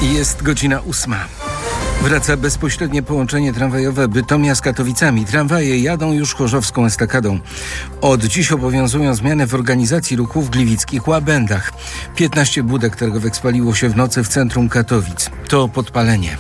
Jest godzina 8. Wraca bezpośrednie połączenie tramwajowe Bytomia z Katowicami. Tramwaje jadą już chorzowską estakadą. Od dziś obowiązują zmiany w organizacji ruchu w gliwickich Łabędach. 15 budek targowych spaliło się w nocy w centrum Katowic. To podpalenie.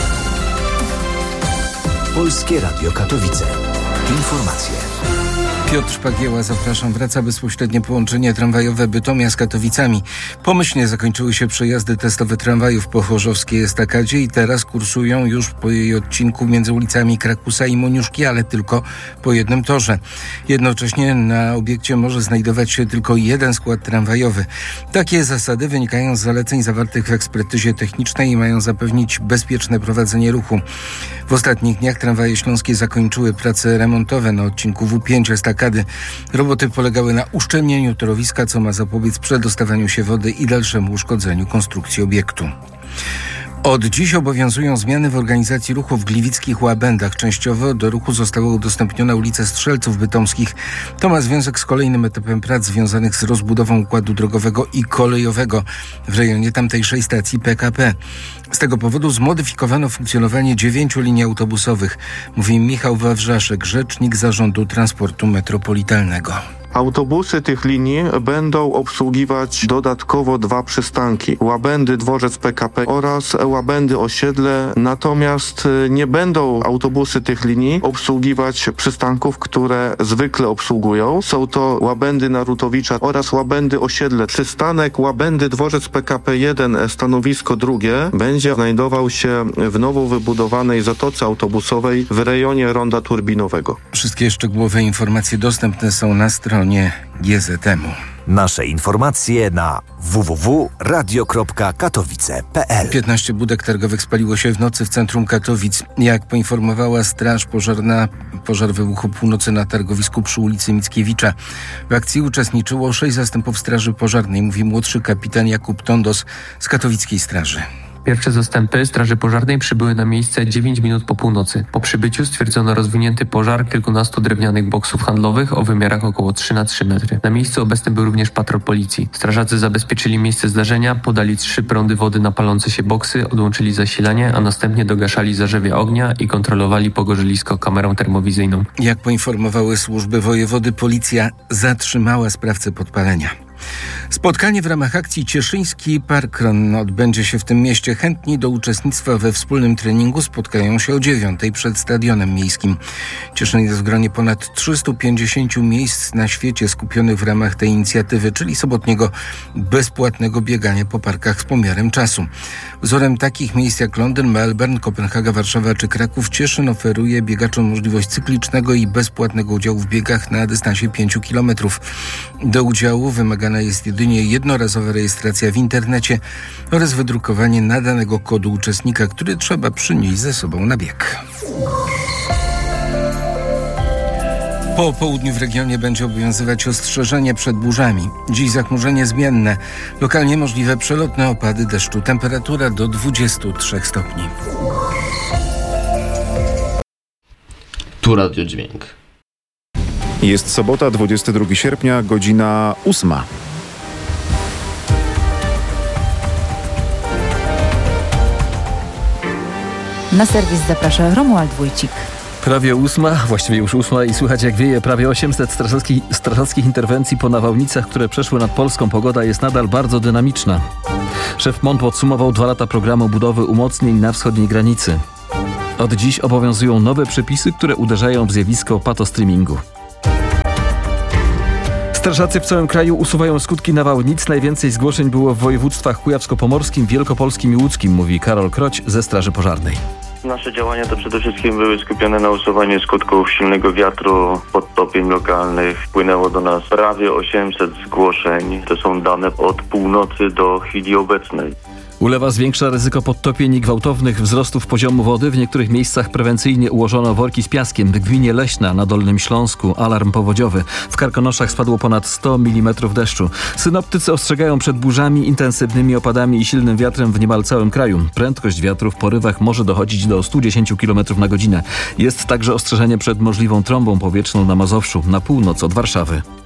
Polskie Radio Katowice. Informacje. Piotr Szpagieła, zapraszam. Wraca bezpośrednie połączenie tramwajowe Bytomia z Katowicami. Pomyślnie zakończyły się przejazdy testowe tramwajów po chorzowskiej estakadzie i teraz kursują już po jej odcinku między ulicami Krakusa i Moniuszki, ale tylko po jednym torze. Jednocześnie na obiekcie może znajdować się tylko jeden skład tramwajowy. Takie zasady wynikają z zaleceń zawartych w ekspertyzie technicznej i mają zapewnić bezpieczne prowadzenie ruchu. W ostatnich dniach tramwaje śląskie zakończyły prace remontowe na odcinku W5 estakady. Roboty polegały na uszczelnieniu torowiska, co ma zapobiec przedostawaniu się wody i dalszemu uszkodzeniu konstrukcji obiektu. Od dziś obowiązują zmiany w organizacji ruchu w gliwickich Łabędach. Częściowo do ruchu została udostępniona ulica Strzelców Bytomskich. To ma związek z kolejnym etapem prac związanych z rozbudową układu drogowego i kolejowego w rejonie tamtejszej stacji PKP. Z tego powodu zmodyfikowano funkcjonowanie 9 linii autobusowych, mówi Michał Wawrzaszek, rzecznik Zarządu Transportu Metropolitalnego. Autobusy tych linii będą obsługiwać dodatkowo 2 przystanki. Łabędy Dworzec PKP oraz Łabędy Osiedle. Natomiast nie będą autobusy tych linii obsługiwać przystanków, które zwykle obsługują. Są to Łabędy Narutowicza oraz Łabędy Osiedle. Przystanek Łabędy Dworzec PKP 1, stanowisko drugie, będzie znajdował się w nowo wybudowanej zatoce autobusowej w rejonie Ronda Turbinowego. Wszystkie szczegółowe informacje dostępne są na stronie GZM-u. Nasze informacje na www.radio.katowice.pl. 15 budek targowych spaliło się w nocy w centrum Katowic. Jak poinformowała Straż Pożarna, pożar wybuchł o północy na targowisku przy ulicy Mickiewicza. W akcji uczestniczyło 6 zastępów straży pożarnej, mówi młodszy kapitan Jakub Tondos z katowickiej straży. Pierwsze zastępy Straży Pożarnej przybyły na miejsce 9 minut po północy. Po przybyciu stwierdzono rozwinięty pożar kilkunastu drewnianych boksów handlowych o wymiarach około 3x3 metry. Na miejscu obecny był również patrol policji. Strażacy zabezpieczyli miejsce zdarzenia, podali 3 prądy wody na palące się boksy, odłączyli zasilanie, a następnie dogaszali zarzewie ognia i kontrolowali pogorzylisko kamerą termowizyjną. Jak poinformowały służby wojewody, policja zatrzymała sprawcę podpalenia. Spotkanie w ramach akcji Cieszyński Parkrun odbędzie się w tym mieście. Chętni do uczestnictwa we wspólnym treningu spotkają się o 9:00 przed Stadionem Miejskim. Cieszyn jest w gronie ponad 350 miejsc na świecie skupionych w ramach tej inicjatywy, czyli sobotniego bezpłatnego biegania po parkach z pomiarem czasu. Wzorem takich miejsc jak Londyn, Melbourne, Kopenhaga, Warszawa czy Kraków, Cieszyn oferuje biegaczom możliwość cyklicznego i bezpłatnego udziału w biegach na dystansie 5 km. Do udziału wymagana jest jedynie jednorazowa rejestracja w internecie oraz wydrukowanie nadanego kodu uczestnika, który trzeba przynieść ze sobą na bieg. Po południu w regionie będzie obowiązywać ostrzeżenie przed burzami. Dziś zachmurzenie zmienne. Lokalnie możliwe przelotne opady deszczu. Temperatura do 23 stopni. Tu Radio Dźwięk. Jest sobota, 22 sierpnia, godzina 8. Na serwis zaprasza Romuald Wójcik. Prawie 8, właściwie już 8 i słychać jak wieje. Prawie 800 strażackich interwencji po nawałnicach, które przeszły nad Polską. Pogoda jest nadal bardzo dynamiczna. Szef MON podsumował 2 lata programu budowy umocnień na wschodniej granicy. Od dziś obowiązują nowe przepisy, które uderzają w zjawisko patostreamingu. Strażacy w całym kraju usuwają skutki nawałnic. Najwięcej zgłoszeń było w województwach kujawsko-pomorskim, wielkopolskim i łódzkim, mówi Karol Kroć ze Straży Pożarnej. Nasze działania to przede wszystkim były skupione na usuwaniu skutków silnego wiatru, podtopień lokalnych. Wpłynęło do nas prawie 800 zgłoszeń. To są dane od północy do chwili obecnej. Ulewa zwiększa ryzyko podtopień i gwałtownych wzrostów poziomu wody. W niektórych miejscach prewencyjnie ułożono worki z piaskiem. W gminie Leśna na Dolnym Śląsku alarm powodziowy. W Karkonoszach spadło ponad 100 mm deszczu. Synoptycy ostrzegają przed burzami, intensywnymi opadami i silnym wiatrem w niemal całym kraju. Prędkość wiatru w porywach może dochodzić do 110 km na godzinę. Jest także ostrzeżenie przed możliwą trąbą powietrzną na Mazowszu, na północ od Warszawy.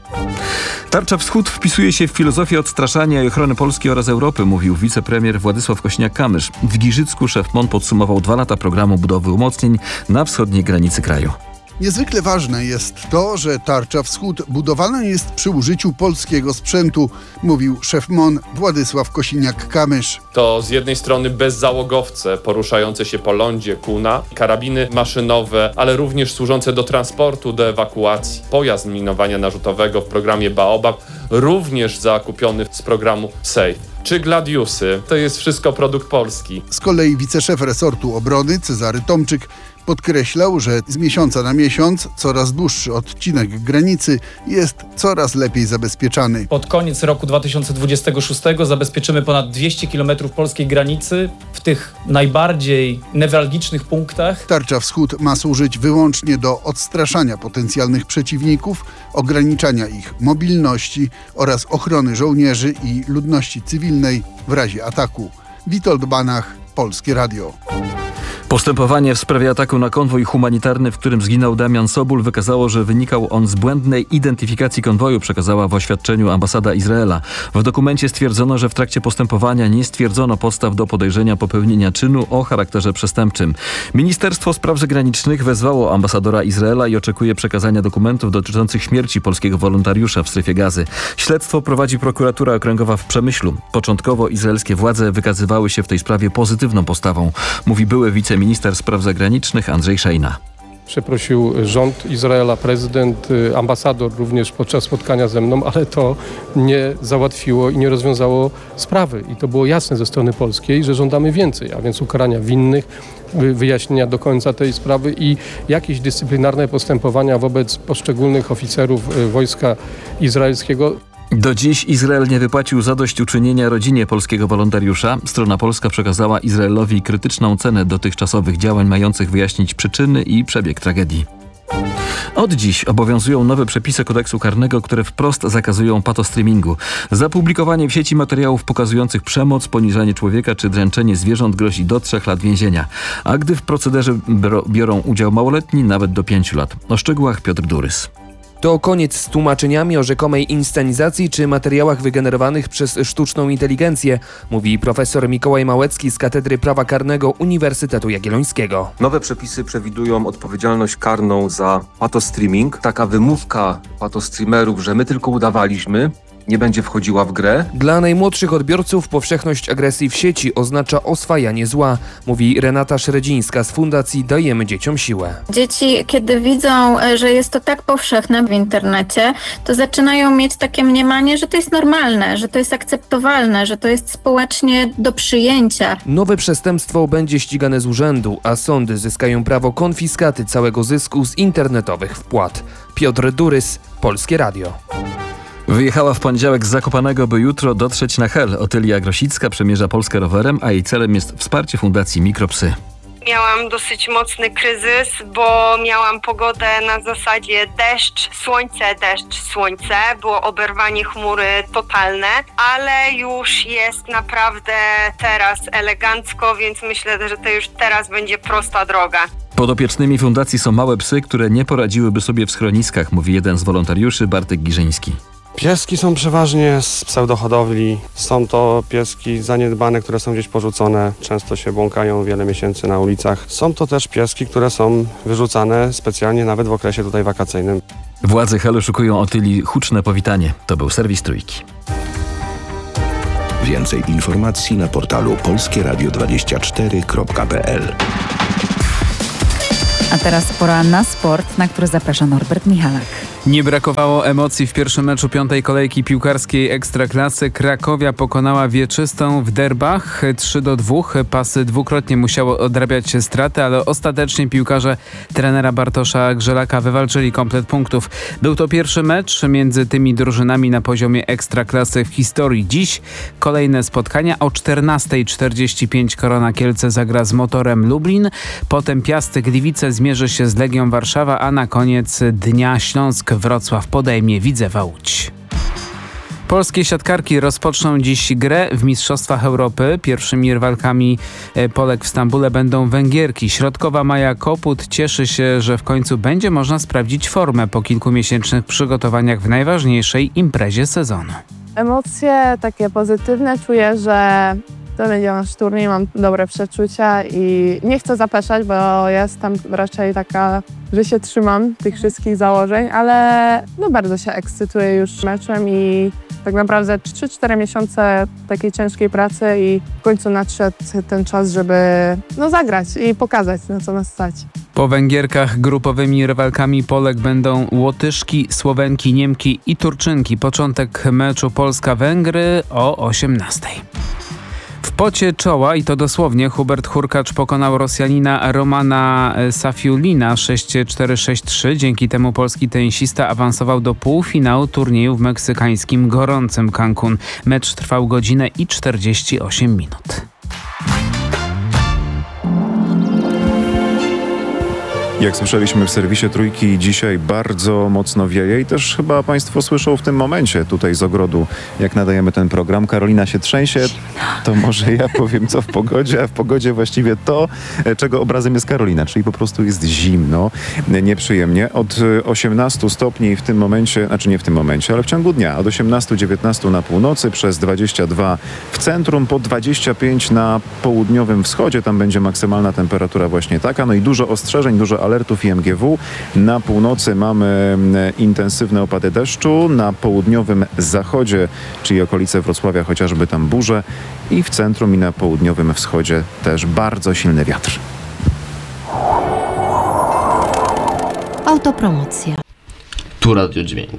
Tarcza Wschód wpisuje się w filozofię odstraszania i ochrony Polski oraz Europy, mówił wicepremier Władysław Kosiniak-Kamysz. W Giżycku szef MON podsumował 2 lata programu budowy umocnień na wschodniej granicy kraju. Niezwykle ważne jest to, że Tarcza Wschód budowana jest przy użyciu polskiego sprzętu, mówił szef MON Władysław Kosiniak-Kamysz. To z jednej strony bezzałogowce poruszające się po lądzie Kuna, karabiny maszynowe, ale również służące do transportu, do ewakuacji. Pojazd minowania narzutowego w programie Baobab, również zakupiony z programu SAFE. Czy Gladiusy, to jest wszystko produkt polski. Z kolei wiceszef resortu obrony Cezary Tomczyk podkreślał, że z miesiąca na miesiąc coraz dłuższy odcinek granicy jest coraz lepiej zabezpieczany. Pod koniec roku 2026 zabezpieczymy ponad 200 km polskiej granicy w tych najbardziej newralgicznych punktach. Tarcza Wschód ma służyć wyłącznie do odstraszania potencjalnych przeciwników, ograniczania ich mobilności oraz ochrony żołnierzy i ludności cywilnej w razie ataku. Witold Banach, Polskie Radio. Postępowanie w sprawie ataku na konwój humanitarny, w którym zginął Damian Sobul, wykazało, że wynikał on z błędnej identyfikacji konwoju, przekazała w oświadczeniu ambasada Izraela. W dokumencie stwierdzono, że w trakcie postępowania nie stwierdzono podstaw do podejrzenia popełnienia czynu o charakterze przestępczym. Ministerstwo Spraw Zagranicznych wezwało ambasadora Izraela i oczekuje przekazania dokumentów dotyczących śmierci polskiego wolontariusza w strefie Gazy. Śledztwo prowadzi prokuratura okręgowa w Przemyślu. Początkowo izraelskie władze wykazywały się w tej sprawie pozytywną postawą, mówi były wiceminister spraw zagranicznych Andrzej Szejna. Przeprosił rząd Izraela, prezydent, ambasador również podczas spotkania ze mną, ale to nie załatwiło i nie rozwiązało sprawy. I to było jasne ze strony polskiej, że żądamy więcej, a więc ukarania winnych, wyjaśnienia do końca tej sprawy i jakieś dyscyplinarne postępowania wobec poszczególnych oficerów wojska izraelskiego. Do dziś Izrael nie wypłacił zadośćuczynienia rodzinie polskiego wolontariusza. Strona polska przekazała Izraelowi krytyczną cenę dotychczasowych działań mających wyjaśnić przyczyny i przebieg tragedii. Od dziś obowiązują nowe przepisy kodeksu karnego, które wprost zakazują patostreamingu. Za publikowanie w sieci materiałów pokazujących przemoc, poniżanie człowieka czy dręczenie zwierząt grozi do 3 lat więzienia. A gdy w procederze biorą udział małoletni, nawet do 5 lat. O szczegółach Piotr Durys. To koniec z tłumaczeniami o rzekomej inscenizacji czy materiałach wygenerowanych przez sztuczną inteligencję, mówi profesor Mikołaj Małecki z Katedry Prawa Karnego Uniwersytetu Jagiellońskiego. Nowe przepisy przewidują odpowiedzialność karną za patostreaming. Taka wymówka patostreamerów, że my tylko udawaliśmy, nie będzie wchodziła w grę. Dla najmłodszych odbiorców powszechność agresji w sieci oznacza oswajanie zła, mówi Renata Szredzińska z Fundacji Dajemy Dzieciom Siłę. Dzieci, kiedy widzą, że jest to tak powszechne w internecie, to zaczynają mieć takie mniemanie, że to jest normalne, że to jest akceptowalne, że to jest społecznie do przyjęcia. Nowe przestępstwo będzie ścigane z urzędu, a sądy zyskają prawo konfiskaty całego zysku z internetowych wpłat. Piotr Durys, Polskie Radio. Wyjechała w poniedziałek z Zakopanego, by jutro dotrzeć na Hel. Otylia Grosicka przemierza Polskę rowerem, a jej celem jest wsparcie Fundacji Mikropsy. Miałam dosyć mocny kryzys, bo miałam pogodę na zasadzie deszcz, słońce. Było oberwanie chmury totalne, ale już jest naprawdę teraz elegancko, więc myślę, że to już teraz będzie prosta droga. Podopiecznymi fundacji są małe psy, które nie poradziłyby sobie w schroniskach, mówi jeden z wolontariuszy, Bartek Giżyński. Pieski są przeważnie z pseudohodowli. Są to pieski zaniedbane, które są gdzieś porzucone. Często się błąkają wiele miesięcy na ulicach. Są to też pieski, które są wyrzucane specjalnie nawet w okresie tutaj wakacyjnym. Władze Helu szykują Otylii huczne powitanie. To był serwis Trójki. Więcej informacji na portalu polskieradio24.pl. A teraz pora na sport, na który zaprasza Norbert Michalak. Nie brakowało emocji w pierwszym meczu 5. kolejki piłkarskiej Ekstraklasy. Krakowia pokonała Wieczystą w derbach 3-2. Pasy dwukrotnie musiało odrabiać straty, ale ostatecznie piłkarze trenera Bartosza Grzelaka wywalczyli komplet punktów. Był to pierwszy mecz między tymi drużynami na poziomie Ekstraklasy w historii. Dziś kolejne spotkania o 14:45 Korona Kielce zagra z Motorem Lublin. Potem Piast Gliwice zmierzy się z Legią Warszawa, a na koniec dnia Śląsk Wrocław podejmie Widzewa Łódź. Polskie siatkarki rozpoczną dziś grę w Mistrzostwach Europy. Pierwszymi rywalkami Polek w Stambule będą Węgierki. Środkowa Maja Koput cieszy się, że w końcu będzie można sprawdzić formę po kilkumiesięcznych przygotowaniach w najważniejszej imprezie sezonu. Emocje takie pozytywne. Czuję, że to będzie nasz turniej, mam dobre przeczucia i nie chcę zapeszać, bo jestem raczej taka, że się trzymam tych wszystkich założeń, ale bardzo się ekscytuję już meczem i tak naprawdę 3-4 miesiące takiej ciężkiej pracy i w końcu nadszedł ten czas, żeby zagrać i pokazać, na co nas stać. Po Węgierkach grupowymi rywalkami Polek będą Łotyszki, Słowenki, Niemki i Turczynki. Początek meczu Polska-Węgry o 18:00. W pocie czoła, i to dosłownie, Hubert Hurkacz pokonał Rosjanina Romana Safiulina 6-4-6-3. Dzięki temu polski tenisista awansował do półfinału turnieju w meksykańskim gorącym Cancun. Mecz trwał godzinę i 48 minut. Jak słyszeliśmy w serwisie Trójki, dzisiaj bardzo mocno wieje i też chyba Państwo słyszą w tym momencie tutaj z ogrodu, jak nadajemy ten program. Karolina się trzęsie, to może ja powiem co w pogodzie, a w pogodzie właściwie to, czego obrazem jest Karolina, czyli po prostu jest zimno, nieprzyjemnie. Od 18 stopni w tym momencie, znaczy nie w tym momencie, ale w ciągu dnia, od 18-19 na północy, przez 22 w centrum, po 25 na południowym wschodzie, tam będzie maksymalna temperatura właśnie taka, no i dużo ostrzeżeń, dużo alertów IMGW. Na północy mamy intensywne opady deszczu, na południowym zachodzie, czyli okolice Wrocławia, chociażby tam burze i w centrum i na południowym wschodzie też bardzo silny wiatr. Autopromocja. Tu Radio Dźwięk.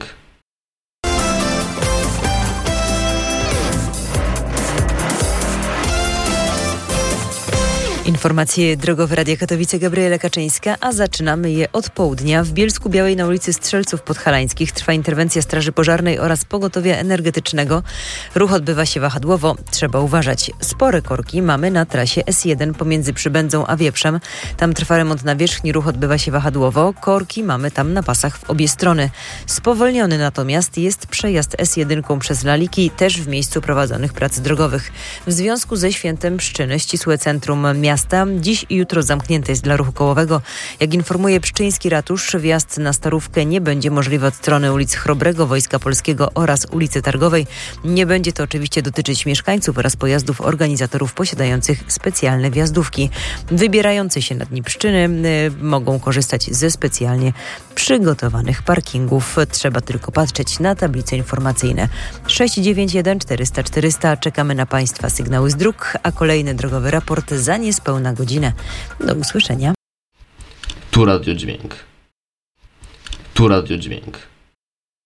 Informacje drogowe Radia Katowice, Gabriela Kaczyńska, a zaczynamy je od południa. W Bielsku Białej na ulicy Strzelców Podhalańskich trwa interwencja Straży Pożarnej oraz Pogotowia Energetycznego. Ruch odbywa się wahadłowo. Trzeba uważać. Spore korki mamy na trasie S1 pomiędzy Przybędzą a Wieprzem. Tam trwa remont nawierzchni, ruch odbywa się wahadłowo. Korki mamy tam na pasach w obie strony. Spowolniony natomiast jest przejazd S1 przez Laliki, też w miejscu prowadzonych prac drogowych. W związku ze Świętem Pszczyny ścisłe centrum miasta dziś i jutro zamknięte jest dla ruchu kołowego. Jak informuje pszczyński ratusz, wjazd na Starówkę nie będzie możliwy od strony ulic Chrobrego, Wojska Polskiego oraz ulicy Targowej. Nie będzie to oczywiście dotyczyć mieszkańców oraz pojazdów organizatorów posiadających specjalne wjazdówki. Wybierający się na Dni Pszczyny mogą korzystać ze specjalnie przygotowanych parkingów. Trzeba tylko patrzeć na tablice informacyjne. 691 400 400. Czekamy na Państwa sygnały z dróg, a kolejny drogowy raport za niespełna godzinę. Do usłyszenia. Tu Radio Dźwięk. Tu Radio Dźwięk.